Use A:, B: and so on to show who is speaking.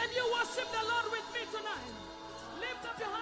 A: Can you worship the Lord with me tonight? Lift up your hands.